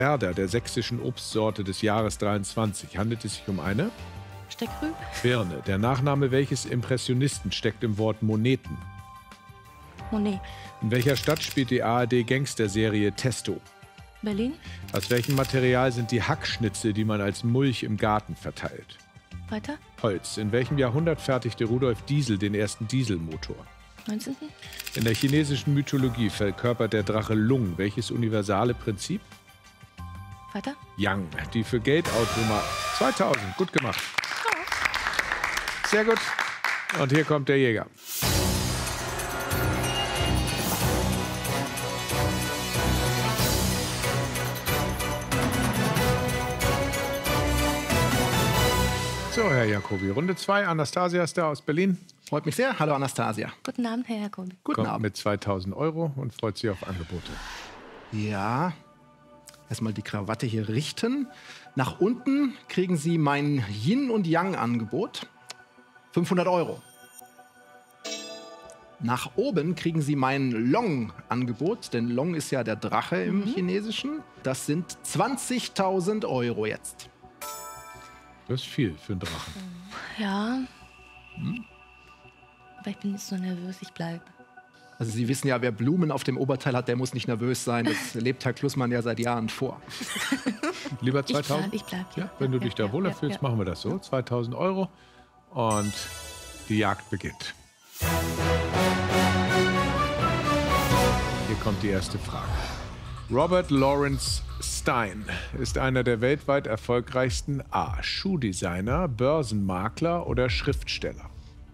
Werder der sächsischen Obstsorte des Jahres 23. Handelt es sich um eine? Steckrübe. Birne. Der Nachname welches Impressionisten steckt im Wort Moneten? Monet. In welcher Stadt spielt die ARD-Gangster-Serie Testo? Berlin. Aus welchem Material sind die Hackschnitzel, die man als Mulch im Garten verteilt? Weiter. Holz. In welchem Jahrhundert fertigte Rudolf Diesel den ersten Dieselmotor? 19. In der chinesischen Mythologie verkörpert der Drache Lung welches universale Prinzip? Weiter. Yang. Die für Geldautomat 2000. Gut gemacht. Sehr gut. Und hier kommt der Jäger. So, Herr Jacobi, Runde 2. Anastasia ist da aus Berlin. Freut mich sehr. Hallo Anastasia. Guten Abend, Herr Jacobi. Guten Kommt Abend. mit 2000 € und freut sich auf Angebote. Ja, erstmal die Krawatte hier richten. Nach unten kriegen Sie mein Yin- und Yang-Angebot. 500 €. Nach oben kriegen Sie mein Long-Angebot, denn Long ist ja der Drache im Chinesischen. Das sind 20.000 € jetzt. Das ist viel für einen Drachen. Ja. Aber ich bin jetzt so nervös, ich bleibe. Also Sie wissen ja, wer Blumen auf dem Oberteil hat, der muss nicht nervös sein. Das lebt Herr Klussmann ja seit Jahren vor. Lieber 2000? Ich bleib. Ja, wenn du dich da wohler fühlst, machen wir das so. 2000 € und die Jagd beginnt. Hier kommt die erste Frage. Robert Lawrence Stein ist einer der weltweit erfolgreichsten A. Schuhdesigner, Börsenmakler oder Schriftsteller.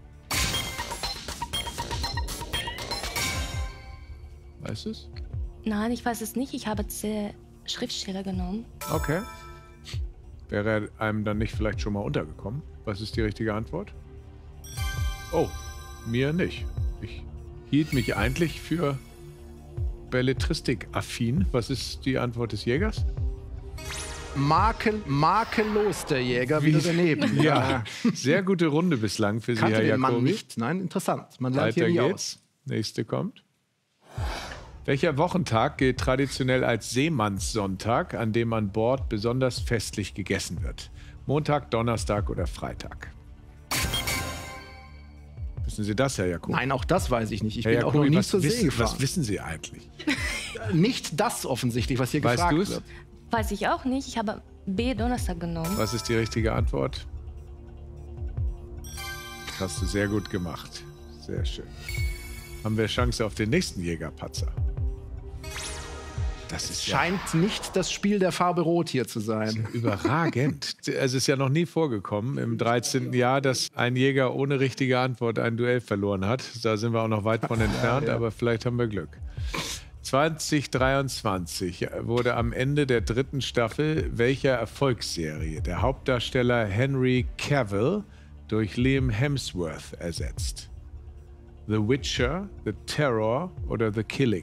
Weißt du es? Nein, ich weiß es nicht. Ich habe jetzt Schriftsteller genommen. Okay. Wäre er einem dann nicht vielleicht schon mal untergekommen? Was ist die richtige Antwort? Oh, mir nicht. Ich hielt mich eigentlich für Belletristik-affin. Was ist die Antwort des Jägers? Makellos der Jäger, wieder daneben. Ja, sehr gute Runde bislang für Sie, Kannte Herr den Mann Jacobi. nicht. Nein, interessant. Man lernt Weiter hier nie geht's. aus. Nächste kommt. Welcher Wochentag gilt traditionell als Seemannssonntag, an dem an Bord besonders festlich gegessen wird? Montag, Donnerstag oder Freitag? Wissen Sie das, Herr Jacobi? Nein, auch das weiß ich nicht. Ich Herr bin auch Jacobi, noch nie was zur See gefahren. Was wissen Sie eigentlich? Nicht das offensichtlich, was hier Weißt gefragt du's? wird. Weiß ich auch nicht. Ich habe B. Donnerstag genommen. Was ist die richtige Antwort? Hast du sehr gut gemacht. Sehr schön. Haben wir Chance auf den nächsten Jägerpatzer? Das ist ja Scheint nicht das Spiel der Farbe Rot hier zu sein. überragend. Es ist ja noch nie vorgekommen im 13. Jahr, dass ein Jäger ohne richtige Antwort ein Duell verloren hat. Da sind wir auch noch weit von entfernt, aber vielleicht haben wir Glück. 2023 wurde am Ende der 3. Staffel welcher Erfolgsserie der Hauptdarsteller Henry Cavill durch Liam Hemsworth ersetzt? The Witcher, The Terror oder The Killing?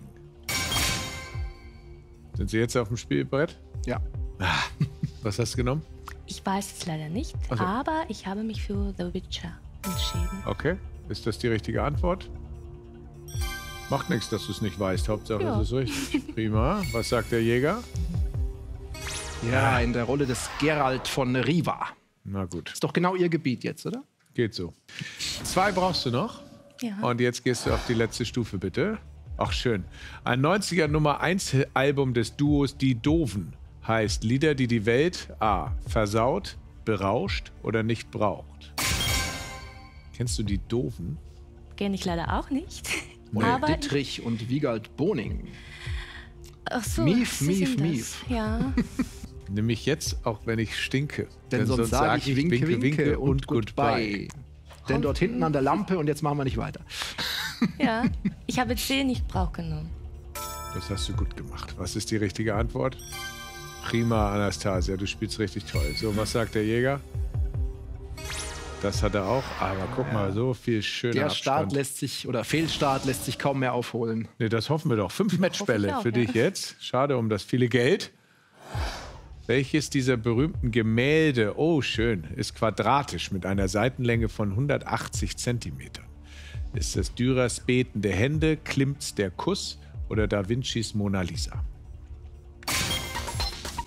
Sind Sie jetzt auf dem Spielbrett? Ja. Was hast du genommen? Ich weiß es leider nicht, Ach so. aber ich habe mich für The Witcher entschieden. Okay. Ist das die richtige Antwort? Macht nichts, dass du es nicht weißt. Hauptsache, Ja. es ist richtig. Prima. Was sagt der Jäger? Ja, in der Rolle des Geralt von Riva. Na gut, Ist doch genau Ihr Gebiet jetzt, oder? geht so. 2 brauchst du noch. Ja. Und jetzt gehst du auf die letzte Stufe, bitte. Ach, schön. Ein 90er Nummer 1 Album des Duos Die Doofen heißt Lieder, die die Welt A. versaut, berauscht oder nicht braucht. Kennst du Die Doofen? Kenne ich leider auch nicht. Und Aber Dittrich und Wiegald Boning. ach so, Mief, Sie mief, sind das. mief. Ja. Nimm mich jetzt, auch wenn ich stinke. Denn sonst sage ich winke, winke und goodbye. Denn dort hinten an der Lampe und jetzt machen wir nicht weiter. Ja. Ich habe C nicht Brauch genommen. Das hast du gut gemacht. Was ist die richtige Antwort? Prima, Anastasia, du spielst richtig toll. So, was sagt der Jäger? Das hat er auch, aber guck mal, so viel schöner Der Start Abstand. lässt sich, oder Fehlstart lässt sich kaum mehr aufholen. Nee, das hoffen wir doch. 5 Matchbälle auch, für ja. dich jetzt. Schade um das viele Geld. Welches dieser berühmten Gemälde, oh schön, ist quadratisch mit einer Seitenlänge von 180 Zentimetern? Ist es Dürers betende Hände, Klimts der Kuss oder Da Vincis Mona Lisa?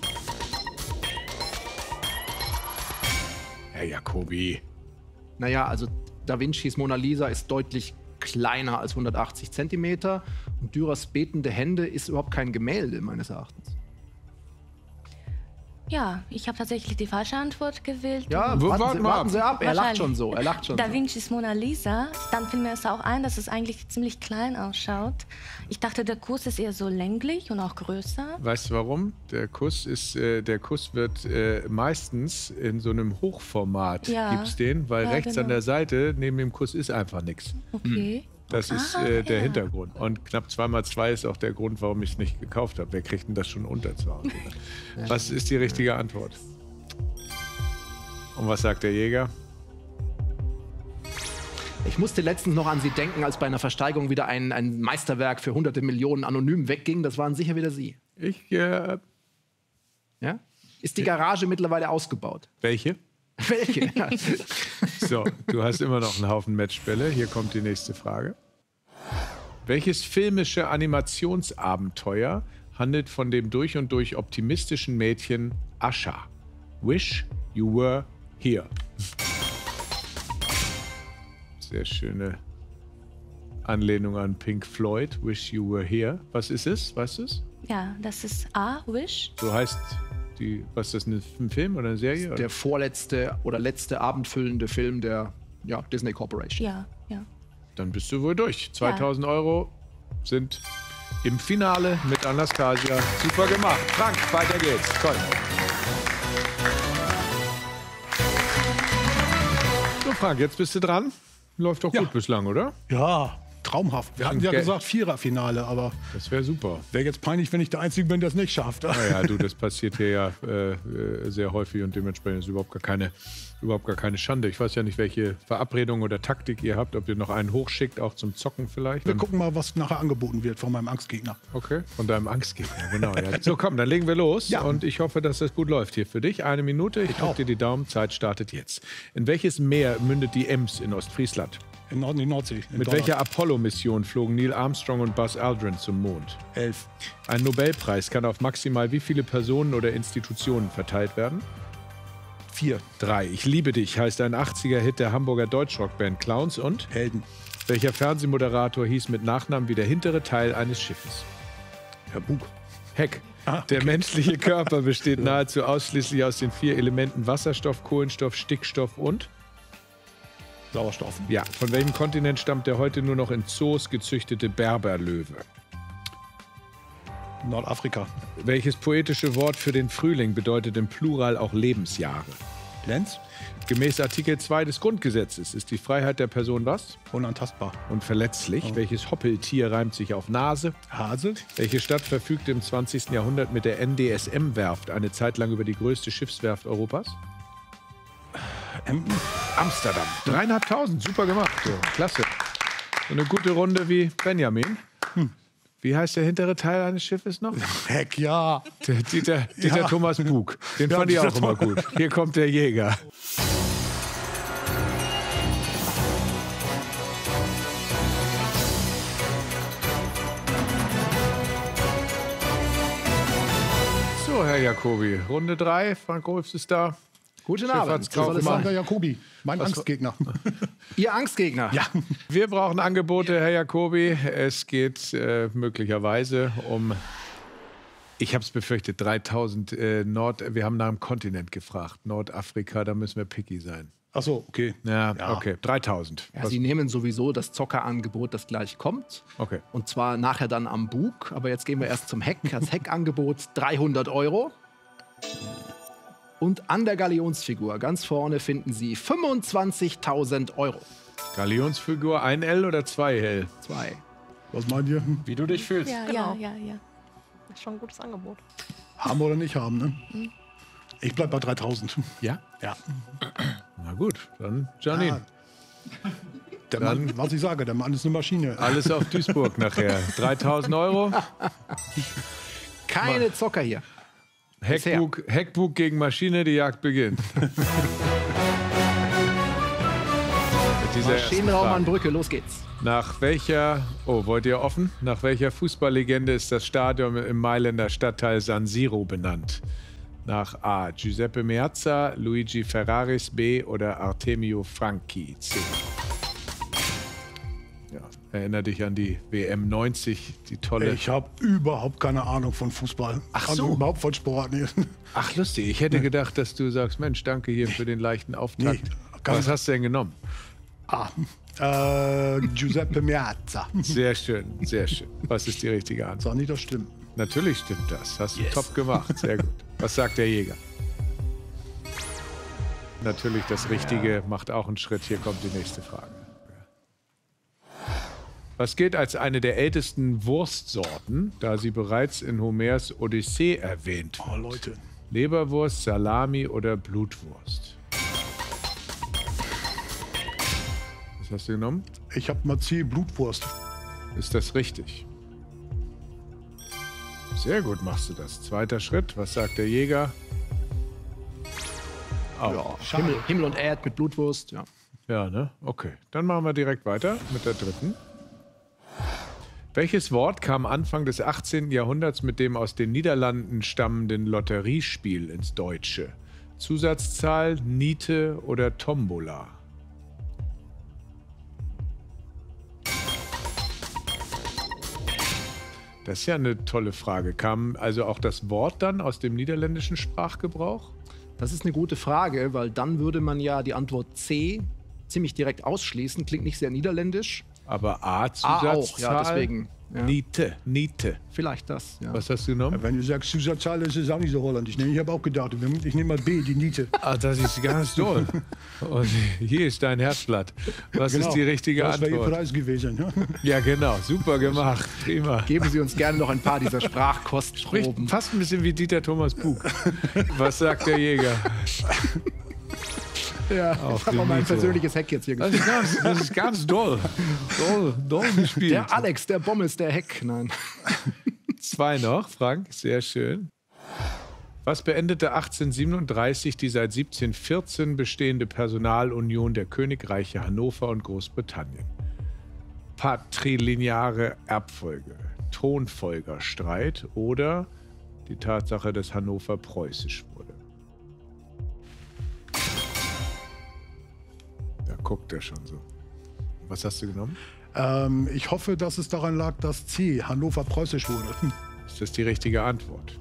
Herr Jacobi. Naja, also Da Vincis Mona Lisa ist deutlich kleiner als 180 Zentimeter und Dürers betende Hände ist überhaupt kein Gemälde, meines Erachtens. Ja, ich habe tatsächlich die falsche Antwort gewählt. Ja, warten Sie ab. Er lacht schon so. Da Vincis Mona Lisa, dann fiel mir es auch ein, dass es eigentlich ziemlich klein ausschaut. Ich dachte, der Kuss ist eher so länglich und auch größer. Weißt du warum? Der Kuss wird meistens in so einem Hochformat gibt's den, weil rechts an der Seite neben dem Kuss ist einfach nichts. Okay. Das ist der Hintergrund. Und knapp 2x2 ist auch der Grund, warum ich es nicht gekauft habe. Wer kriegt denn das schon unter zu Hause? Was ist die richtige Antwort? Und was sagt der Jäger? Ich musste letztens noch an Sie denken, als bei einer Versteigerung wieder ein Meisterwerk für hunderte Millionen anonym wegging. Das waren sicher wieder Sie. Ja? Ist die Garage mittlerweile ausgebaut? Welche? Welche? Ja. So, du hast immer noch einen Haufen Matchbälle. Hier kommt die nächste Frage. Welches filmische Animationsabenteuer handelt von dem durch und durch optimistischen Mädchen Asha? Wish You Were Here. Sehr schöne Anlehnung an Pink Floyd. Wish You Were Here. Was ist es? Weißt du es? Ja, das ist A, Wish. So heißt was ist das, ein Film oder eine Serie? Der vorletzte oder letzte abendfüllende Film der Disney Corporation. Ja. Dann bist du wohl durch. 2000 Euro sind im Finale mit Anastasia. Super gemacht. Frank, weiter geht's. Toll. So, Frank, jetzt bist du dran. Läuft doch gut bislang, oder? Ja, traumhaft. Wir hatten ja gesagt Viererfinale, aber das wäre super. Wäre jetzt peinlich, wenn ich der Einzige bin, der es nicht schafft. Naja, du, das passiert hier ja sehr häufig und dementsprechend ist überhaupt gar keine Schande. Ich weiß ja nicht, welche Verabredung oder Taktik ihr habt, ob ihr noch einen hochschickt, auch zum Zocken vielleicht. Wir gucken mal, was nachher angeboten wird von meinem Angstgegner. Okay, von deinem Angstgegner, genau. Ja. So, komm, dann legen wir los und ich hoffe, dass das gut läuft hier für dich. 1 Minute, ich drücke dir die Daumen, Zeit startet jetzt. In welches Meer mündet die Ems in Ostfriesland? In die Nordsee. Mit welcher Apollo-Mission flogen Neil Armstrong und Buzz Aldrin zum Mond? 11. Ein Nobelpreis kann auf maximal wie viele Personen oder Institutionen verteilt werden? 4. 3. Ich liebe dich heißt ein 80er-Hit der Hamburger Deutschrockband Clowns und? Helden. Welcher Fernsehmoderator hieß mit Nachnamen wie der hintere Teil eines Schiffes? Herr Bug. Heck. Okay. Der menschliche Körper besteht nahezu ausschließlich aus den 4 Elementen Wasserstoff, Kohlenstoff, Stickstoff und? Sauerstoff. Ja, von welchem Kontinent stammt der heute nur noch in Zoos gezüchtete Berberlöwe? Nordafrika. Welches poetische Wort für den Frühling bedeutet im Plural auch Lebensjahre? Lenz. Gemäß Artikel 2 des Grundgesetzes ist die Freiheit der Person was? Unantastbar. Unverletzlich. Oh. Welches Hoppeltier reimt sich auf Nase? Hase. Welche Stadt verfügte im 20. Jahrhundert mit der NDSM-Werft eine Zeit lang über die größte Schiffswerft Europas? Amsterdam. 3.500, super gemacht. So, klasse. So eine gute Runde wie Benjamin. Wie heißt der hintere Teil eines Schiffes noch? Heck, ja. Der Dieter Thomas Bug. Den fand ich auch immer gut. Hier kommt der Jäger. So, Herr Jacobi, Runde 3. Frank Rolfs ist da. Guten Abend. Sandra Jacobi, mein Angstgegner. Ihr Angstgegner? Ja. Wir brauchen Angebote, Herr Jacobi. Es geht möglicherweise um, ich habe es befürchtet, 3000 wir haben nach dem Kontinent gefragt. Nordafrika, da müssen wir picky sein. Ach so, okay. Ja, okay, 3000. Ja, Sie nehmen sowieso das Zockerangebot, das gleich kommt. Okay. Und zwar nachher dann am Bug. Aber jetzt gehen wir erst zum Heck. Das Heckangebot 300 Euro. Und an der Galionsfigur ganz vorne finden Sie 25.000 Euro. Galionsfigur 1 L oder 2 L? 2. Was meint ihr? Wie du dich fühlst. Ja, Genau. ja. Das ist schon ein gutes Angebot. Haben oder nicht haben, ne? Ich bleib bei 3000. Ja? Ja. Na gut, dann Janine. Der Mann, was ich sage, der Mann ist eine Maschine. Alles auf Duisburg nachher. 3000 Euro. Keine Zocker hier. Heckbug gegen Maschine, die Jagd beginnt. Mit dieser ersten Maschinenraum Frage. an Brücke, los geht's. Nach welcher, wollt ihr offen? Nach welcher Fußballlegende ist das Stadion im Mailänder Stadtteil San Siro benannt? Nach A. Giuseppe Meazza, Luigi Ferraris B. oder Artemio Franchi C. Ja, erinnere dich an die WM 90, die tolle... Ich habe überhaupt keine Ahnung von Fußball. Ach Also so. überhaupt von Sport. Nee. Ach, lustig. Ich hätte gedacht, dass du sagst, Mensch, danke hier für den leichten Auftakt. Nee, Was hast du denn genommen? Giuseppe Meazza. Sehr schön, sehr schön. Was ist die richtige Antwort? Sag nicht, das stimmt. Natürlich stimmt das. Hast du top gemacht. Sehr gut. Was sagt der Jäger? Natürlich das Richtige, macht auch einen Schritt. Hier kommt die nächste Frage. Was gilt als eine der ältesten Wurstsorten, da sie bereits in Homers Odyssee erwähnt wird? Oh, Leute. Leberwurst, Salami oder Blutwurst? Was hast du genommen? Ich habe mal C, Blutwurst. Ist das richtig? Sehr gut machst du das. Zweiter Schritt. Was sagt der Jäger? Oh. Ja, Himmel und Erd mit Blutwurst, ja. Ja, ne? Okay. Dann machen wir direkt weiter mit der dritten. Welches Wort kam Anfang des 18. Jahrhunderts mit dem aus den Niederlanden stammenden Lotteriespiel ins Deutsche? Zusatzzahl, Niete oder Tombola? Das ist ja eine tolle Frage. Kam also auch das Wort dann aus dem niederländischen Sprachgebrauch? Das ist eine gute Frage, weil dann würde man ja die Antwort C ziemlich direkt ausschließen. Klingt nicht sehr niederländisch. Aber A, A Zusatzzahl, auch, ja, deswegen. Ja. Niete. Vielleicht das, ja. Was hast du genommen? Wenn du sagst Zusatzzahl, ist es auch nicht so holländisch. Ich habe auch gedacht, ich nehme mal B, die Niete. Ah, das ist ganz toll. Und hier ist dein Herzblatt. Was Genau. ist die richtige Das wäre Ihr Antwort? Preis gewesen. Ja? Ja, genau. Super gemacht. Prima. Geben Sie uns gerne noch ein paar dieser Sprachkostproben. Fast ein bisschen wie Dieter Thomas Bug. Was sagt der Jäger? Ja, Auf ich habe den mein Nico. persönliches Hack jetzt hier Das gespielt. ist ganz doll. Doll gespielt. Der Alex, der Bommes, der Heck. Nein. 2 noch, Frank. Sehr schön. Was beendete 1837 die seit 1714 bestehende Personalunion der Königreiche Hannover und Großbritannien? Patrilineare Erbfolge, Thronfolgerstreit oder die Tatsache, dass Hannover preußisch wurde? Da guckt er schon so. Was hast du genommen? Ich hoffe, dass es daran lag, dass C, Hannover preußisch wurde. Ist das die richtige Antwort?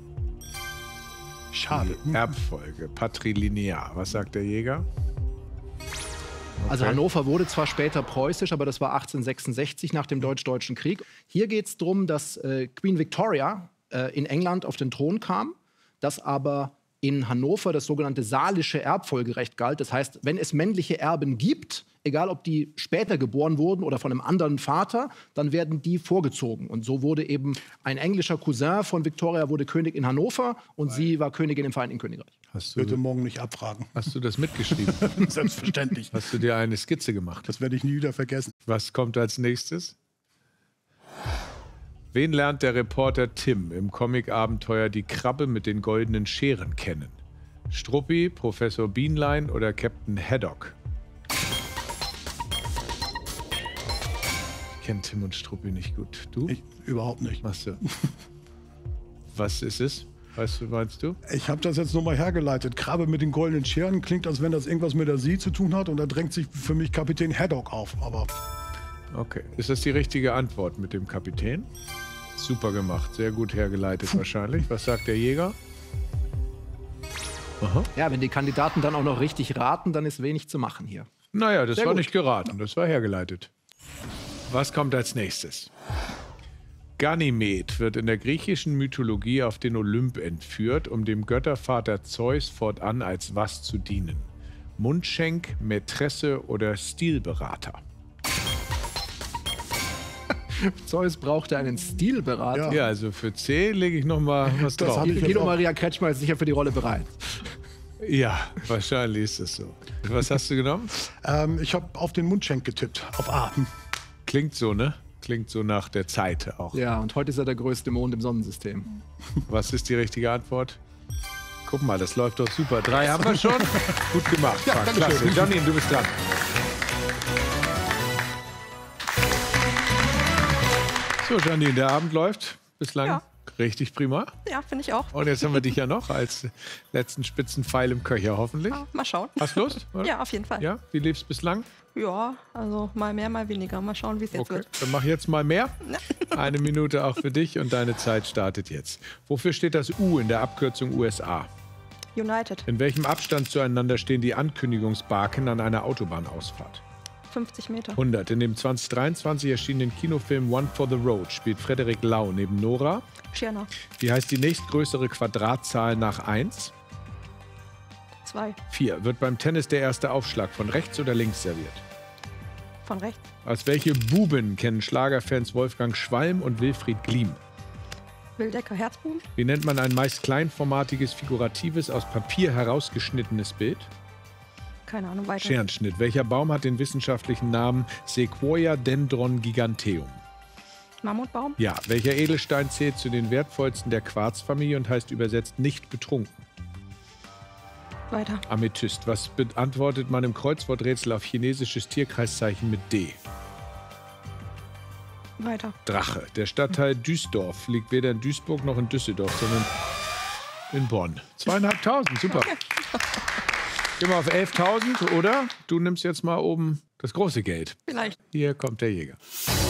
Schade. Die Erbfolge, patrilinear. Was sagt der Jäger? Also Okay. Hannover wurde zwar später preußisch, aber das war 1866 nach dem Deutsch-Deutschen Krieg. Hier geht es darum, dass Queen Victoria in England auf den Thron kam, dass aber in Hannover das sogenannte salische Erbfolgerecht galt. Das heißt, wenn es männliche Erben gibt, egal ob die später geboren wurden oder von einem anderen Vater, dann werden die vorgezogen. Und so wurde eben ein englischer Cousin von Victoria wurde König in Hannover und sie war Königin im Vereinigten Königreich. Bitte morgen nicht abfragen. Hast du das mitgeschrieben? Selbstverständlich. Hast du dir eine Skizze gemacht? Das werde ich nie wieder vergessen. Was kommt als nächstes? Wen lernt der Reporter Tim im Comic-Abenteuer Die Krabbe mit den goldenen Scheren kennen? Struppi, Professor Bienlein oder Captain Haddock? Ich kenne Tim und Struppi nicht gut. Du? Ich überhaupt nicht. Machst du? Was ist es? Weißt du, meinst du? Ich habe das jetzt nochmal hergeleitet. Krabbe mit den goldenen Scheren klingt, als wenn das irgendwas mit der See zu tun hat. Und da drängt sich für mich Kapitän Haddock auf. Aber Okay. Ist das die richtige Antwort mit dem Kapitän? Super gemacht. Sehr gut hergeleitet wahrscheinlich. Was sagt der Jäger? Aha. Ja, wenn die Kandidaten dann auch noch richtig raten, dann ist wenig zu machen hier. Naja, das Sehr war gut. nicht geraten, das war hergeleitet. Was kommt als nächstes? Ganymed wird in der griechischen Mythologie auf den Olymp entführt, um dem Göttervater Zeus fortan als was zu dienen? Mundschenk, Mätresse oder Stilberater? Zeus brauchte einen Stilberater. Ja, also für C lege ich noch mal was drauf. hab ich Guido Maria Kretschmer ist sicher für die Rolle bereit. Ja, wahrscheinlich ist es so. Was hast du genommen? ich habe auf den Mundschenk getippt. Auf A. Klingt so, ne? Klingt so nach der Zeit auch. Ja, und heute ist er der größte Mond im Sonnensystem. Was ist die richtige Antwort? Guck mal, das läuft doch super. 3 haben wir schon. Gut gemacht, Frank. Klasse. Janine, du bist dran. So, Janine, der Abend läuft bislang Richtig prima. Ja, finde ich auch. Und jetzt haben wir dich ja noch als letzten Spitzenpfeil im Köcher, hoffentlich. Ja, mal schauen. Hast du Lust? Oder? Ja, auf jeden Fall. Ja? Wie lief's bislang? Ja, also mal mehr, mal weniger. Mal schauen, wie es jetzt Okay, wird. dann mach jetzt mal mehr. 1 Minute auch für dich und deine Zeit startet jetzt. Wofür steht das U in der Abkürzung USA? United, In welchem Abstand zueinander stehen die Ankündigungsbarken an einer Autobahnausfahrt? 50 Meter. 100. In dem 2023 erschienenen Kinofilm One for the Road spielt Frederik Lau neben Nora. Schirner, Wie heißt die nächstgrößere Quadratzahl nach 1? 2 4. Wird beim Tennis der erste Aufschlag von rechts oder links serviert? von rechts. Als welche Buben kennen Schlagerfans Wolfgang Schwalm und Wilfried Gliem? Wildecker, Herzbuben, Wie nennt man ein meist kleinformatiges, figuratives, aus Papier herausgeschnittenes Bild? keine Ahnung, weiter. Scherenschnitt. Welcher Baum hat den wissenschaftlichen Namen Sequoia dendron giganteum? Mammutbaum, Ja. Welcher Edelstein zählt zu den wertvollsten der Quarzfamilie und heißt übersetzt nicht betrunken? weiter. Amethyst. Was beantwortet man im Kreuzworträtsel auf chinesisches Tierkreiszeichen mit D? Weiter. Drache. Der Stadtteil Duisdorf liegt weder in Duisburg noch in Düsseldorf, sondern in Bonn. 2.500, super. Gehen wir auf 11.000, oder? Du nimmst jetzt mal oben das große Geld. Vielleicht. Hier kommt der Jäger.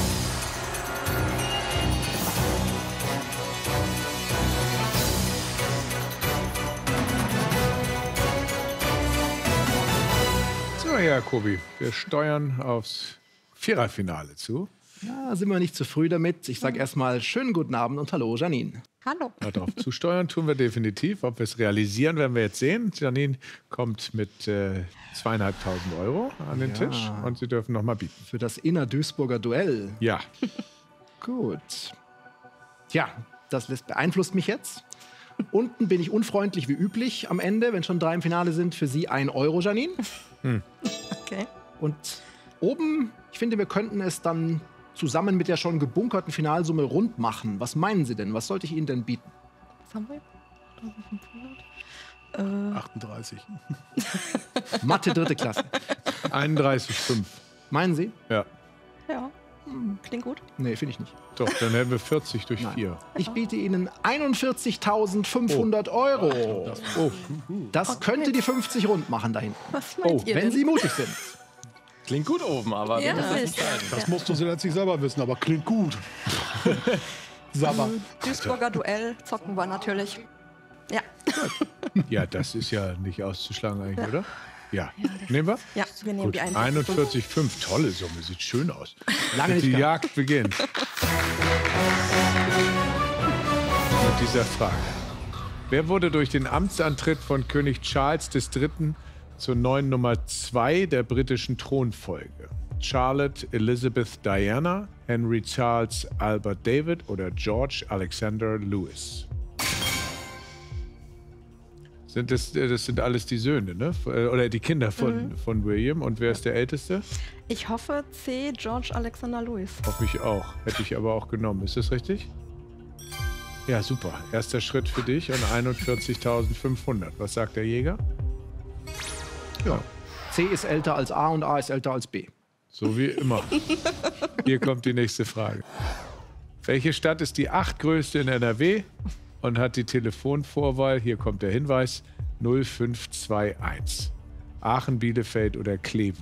So, Herr Kobi, wir steuern aufs Viererfinale zu. Ja, sind wir nicht zu früh damit. Ich sage erstmal schönen guten Abend und hallo, Janine. Hallo. Darauf zusteuern tun wir definitiv. Ob wir es realisieren, werden wir jetzt sehen. Janine kommt mit 2.500 Euro an den Tisch und Sie dürfen noch mal bieten. Für das Inner-Duisburger Duell. Ja, Gut. Tja, das beeinflusst mich jetzt. Unten bin ich unfreundlich wie üblich am Ende, wenn schon 3 im Finale sind. Für Sie 1 Euro, Janine. Okay. Und oben, ich finde, wir könnten es dann zusammen mit der schon gebunkerten Finalsumme rund machen. Was meinen Sie denn? Was sollte ich Ihnen denn bieten? Was haben wir? 1500. 38. Mathe 3. Klasse. 31,5. Meinen Sie? Ja, Ja, klingt gut. Nee, finde ich nicht. doch, dann hätten wir 40 durch 4. Ich biete Ihnen 41.500 Euro. Oh, Das könnte die 50 rund machen dahin. Was meint ihr Wenn denn? Sie mutig sind. Klingt gut oben, aber Ja, wir müssen es ist- entscheiden. Das musst du letztlich selber wissen, aber klingt gut. Sabber. Duisburger Duell zocken wir natürlich. Ja, ja, das ist ja nicht auszuschlagen eigentlich, oder? Ja, nehmen wir? ja, wir nehmen Gut, die 41,5. Tolle Summe, sieht schön aus. Lange Und nicht die gehabt. Jagd beginnt. Mit dieser Frage. Wer wurde durch den Amtsantritt von König Charles III. Zur neuen Nummer 2 der britischen Thronfolge? Charlotte Elizabeth Diana, Henry Charles Albert David oder George Alexander Louis? Das sind alles die Söhne, ne? Oder die Kinder von William. Und wer ist der Älteste? Ich hoffe C. George Alexander Louis. Hoffe ich auch. Hätte ich aber auch genommen. Ist das richtig? Ja, super. Erster Schritt für dich und 41.500. Was sagt der Jäger? Ja. C ist älter als A und A ist älter als B. So wie immer. Hier kommt die nächste Frage. Welche Stadt ist die 8. in NRW und hat die Telefonvorwahl, hier kommt der Hinweis, 0521? Aachen, Bielefeld oder Kleve?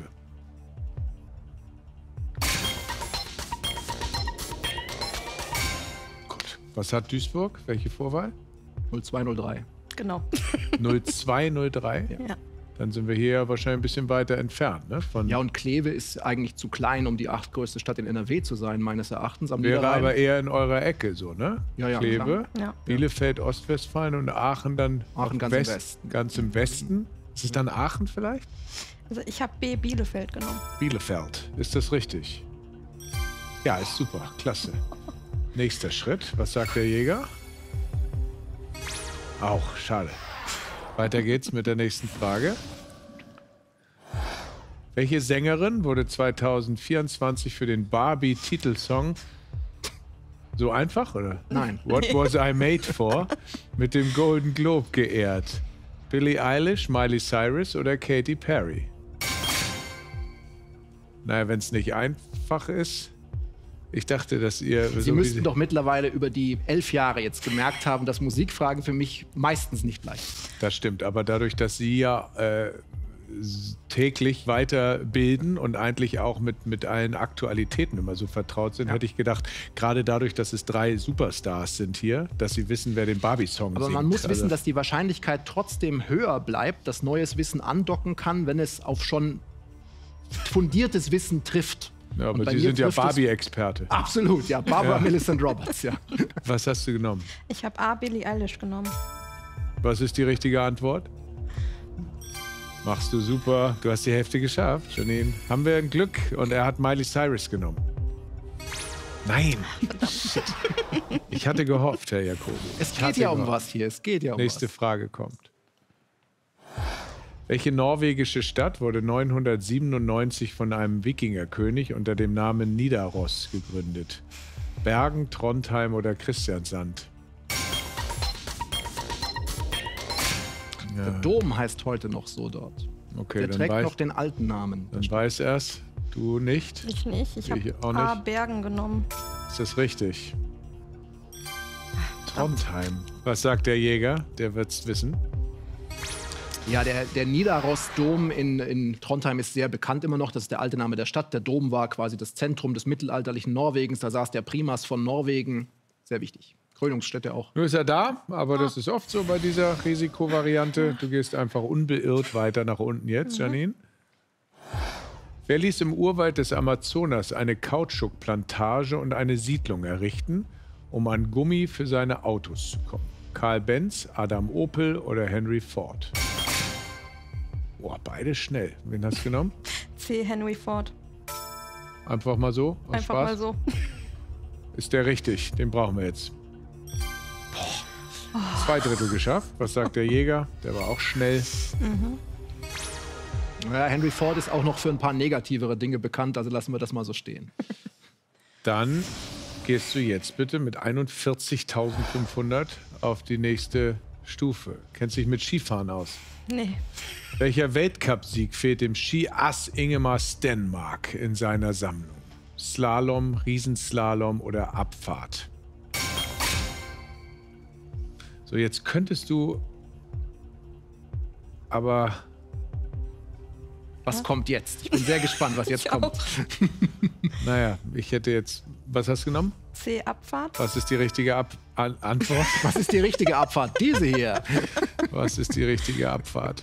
Gut. Was hat Duisburg? Welche Vorwahl? 0203. Genau. 0203? Ja. Dann sind wir hier wahrscheinlich ein bisschen weiter entfernt. Ne? Von Ja, und Kleve ist eigentlich zu klein, um die 8. größte Stadt in NRW zu sein, meines Erachtens. Am wäre Niederrhein. aber eher in eurer Ecke so, ne? Ja, ja, Kleve, klar. Ja. Bielefeld, Ostwestfalen und Aachen dann Aachen noch ganz im Westen. Ganz im Westen. Ist es dann Aachen vielleicht? Also ich habe B. Bielefeld genommen. Bielefeld. Ist das richtig? Ja, ist super. Klasse. Nächster Schritt. Was sagt der Jäger? Auch. Schade. Weiter geht's mit der nächsten Frage. Welche Sängerin wurde 2024 für den Barbie-Titelsong so einfach, oder? Nein. What Was I Made For mit dem Golden Globe geehrt? Billie Eilish, Miley Cyrus oder Katy Perry? Naja, wenn es nicht einfach ist, Ich dachte, dass ihr... Sie müssten doch mittlerweile über die 11 Jahre jetzt gemerkt haben, dass Musikfragen für mich meistens nicht leicht sind. Das stimmt, aber dadurch, dass Sie ja täglich weiterbilden und eigentlich auch mit allen Aktualitäten immer so vertraut sind, hätte ich gedacht, gerade dadurch, dass es 3 Superstars sind hier, dass Sie wissen, wer den Barbie-Song singt. Aber man muss wissen, dass die Wahrscheinlichkeit trotzdem höher bleibt, dass neues Wissen andocken kann, wenn es auf schon fundiertes Wissen trifft. Ja, aber Sie sind ja Barbie-Experte. Absolut, ja. Barbara Millicent Roberts, ja. Was hast du genommen? Ich habe A, Billie Eilish genommen. Was ist die richtige Antwort? Machst du super. Du hast die Hälfte geschafft, Janine. Haben wir ein Glück und er hat Miley Cyrus genommen. Nein. Shit. Ich hatte gehofft, Herr Jacobi. Es geht ja um was hier. Es geht ja um Nächste Frage kommt. Welche norwegische Stadt wurde 997 von einem Wikingerkönig unter dem Namen Nidaros gegründet? Bergen, Trondheim oder Kristiansand? Der Dom heißt heute noch so dort. Okay, der dann trägt noch den alten Namen. Dann weiß er's. Du nicht? Ich nicht. Ich habe auch A, nicht. Bergen genommen. Ist das richtig? Trondheim. Was sagt der Jäger? Der wird's wissen. Ja, der Nidaros-Dom in Trondheim ist sehr bekannt immer noch. Das ist der alte Name der Stadt. Der Dom war quasi das Zentrum des mittelalterlichen Norwegens. Da saß der Primas von Norwegen. Sehr wichtig. Krönungsstätte auch. Nur ist er da, aber das ist oft so bei dieser Risikovariante. Du gehst einfach unbeirrt weiter nach unten jetzt, Janine. Wer ließ im Urwald des Amazonas eine Kautschukplantage und eine Siedlung errichten, um an Gummi für seine Autos zu kommen? Karl Benz, Adam Opel oder Henry Ford? Boah, beide schnell. Wen hast du genommen? C, Henry Ford. Einfach mal so? Aus Einfach Spaß? mal so. Ist der richtig? Den brauchen wir jetzt. 2 Drittel geschafft. Was sagt der Jäger? Der war auch schnell. Ja, Henry Ford ist auch noch für ein paar negativere Dinge bekannt, also lassen wir das mal so stehen. Dann gehst du jetzt bitte mit 41.500 auf die nächste Stufe. Kennst dich mit Skifahren aus? Nee. Welcher Weltcupsieg fehlt dem Ski-Ass Ingemar Stenmark in seiner Sammlung? Slalom, Riesenslalom oder Abfahrt? So, jetzt könntest du aber... Was kommt jetzt? Ich bin sehr gespannt, was jetzt kommt. Naja, ich hätte jetzt... Was hast du genommen? C, Abfahrt. Was ist die richtige Antwort? Was ist die richtige Abfahrt? Diese hier. Was ist die richtige Abfahrt?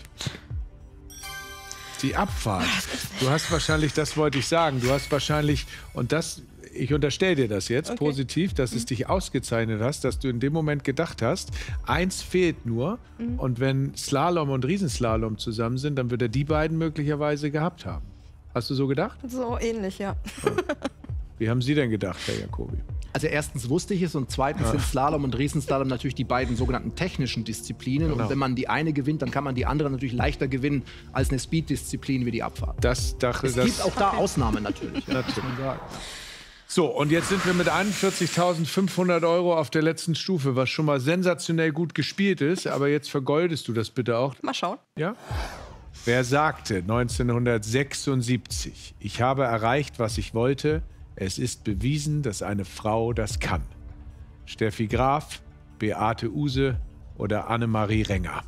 Die Abfahrt. Du hast wahrscheinlich, das wollte ich sagen, du hast wahrscheinlich, und das, ich unterstelle dir das jetzt positiv, dass es dich ausgezeichnet hast, dass du in dem Moment gedacht hast, eins fehlt nur und wenn Slalom und Riesenslalom zusammen sind, dann wird er die beiden möglicherweise gehabt haben. Hast du so gedacht? So ähnlich, ja. Wie haben Sie denn gedacht, Herr Jacobi? Also erstens wusste ich es und zweitens sind Slalom und Riesenslalom natürlich die beiden sogenannten technischen Disziplinen. Genau. Und wenn man die eine gewinnt, dann kann man die andere natürlich leichter gewinnen als eine Speed-Disziplin wie die Abfahrt. Es gibt auch da Ausnahmen natürlich. Ja, muss man sagen. So, und jetzt sind wir mit 41.500 Euro auf der letzten Stufe, was schon mal sensationell gut gespielt ist. Aber jetzt vergoldest du das bitte auch. Mal schauen. Ja? Wer sagte 1976, ich habe erreicht, was ich wollte, es ist bewiesen, dass eine Frau das kann? Steffi Graf, Beate Uhse oder Annemarie Renger?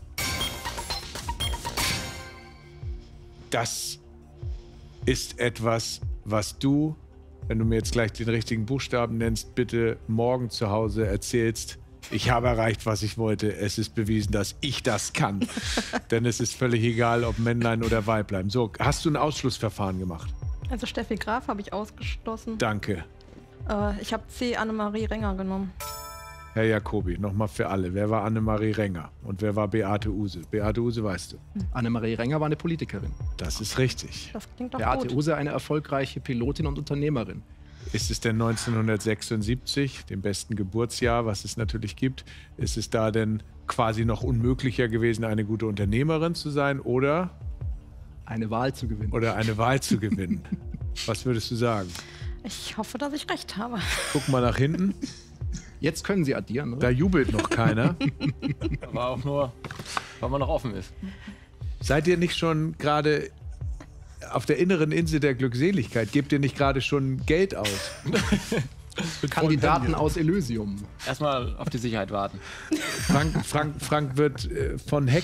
Das ist etwas, was du, wenn du mir jetzt gleich den richtigen Buchstaben nennst, bitte morgen zu Hause erzählst. Ich habe erreicht, was ich wollte. Es ist bewiesen, dass ich das kann. Denn es ist völlig egal, ob Männlein oder Weiblein. So, hast du ein Ausschlussverfahren gemacht? Also Steffi Graf habe ich ausgeschlossen. Danke. Ich habe C, Annemarie Renger genommen. Herr Jacobi, nochmal für alle. Wer war Annemarie Renger und wer war Beate Uhse? Beate Uhse weißt du. Annemarie Renger war eine Politikerin. Das ist richtig. Das klingt doch Beate gut. Uhse eine erfolgreiche Pilotin und Unternehmerin. Ist es denn 1976, dem besten Geburtsjahr, was es natürlich gibt, ist es da denn quasi noch unmöglicher gewesen, eine gute Unternehmerin zu sein oder eine Wahl zu gewinnen? Was würdest du sagen? Ich hoffe, dass ich recht habe. Guck mal nach hinten. Jetzt können Sie addieren, oder? Da jubelt noch keiner. Aber auch nur, weil man noch offen ist. Seid ihr nicht schon gerade auf der inneren Insel der Glückseligkeit? Gebt ihr nicht gerade schon Geld aus? Kandidaten aus Elysium. Erstmal auf die Sicherheit warten. Frank wird von